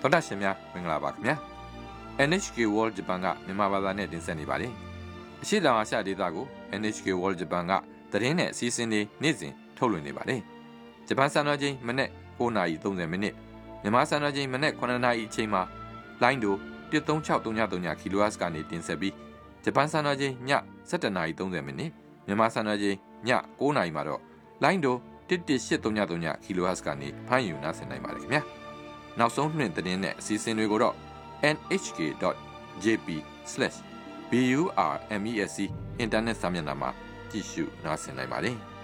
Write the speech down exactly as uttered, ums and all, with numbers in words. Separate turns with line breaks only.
တော်တာရှင်များမင်္ဂလာပါခင်ဗျာ เอ็น เอช เค World Japan ကမြန်မာဘာသာနဲ့တင်ဆက်နေပါတယ်အရှိတောင်အာရှဒေသကို เอ็น เอช เค World Japan ကသတင်းနဲ့အစီအစဉ်တွေနေ့စဉ်ထုတ်လွှင့်နေပါတယ်ဂျပန်စံတော်ချိန်မနေ့၉နာရီ၃၀မိနစ်မြန်မာစံတော်ချိန်မနေ့9နာရီအချိန်မှာလိုင်းဒို၁၃၆၃၃ kHz ကနေတင်ဆက်ပြီးဂျပန်စံတော်ချိန်ည၁၇နာရီ၃၀မိနစ်မြန်မာစံတော်ချိန်ည၉နာရီမှာတော့လိုင်းဒို၁၁၈၃၃ kHz ကနေဖမ်းယူနားဆင်နိုင်ပါတယ်ခင်ဗျာနောက်ဆုံးနှင့်သတင်းနဲ့အစီအစဉ်တွေကိုတော့ เอ็น เอช เค ดอท เจ พี สแลช บี ยู อาร์ เอ็ม อี เอส ซี အင်တာနက်စာမျက်နှာမှာကြည့်ရှုနားဆင်နိုင်ပါတယ်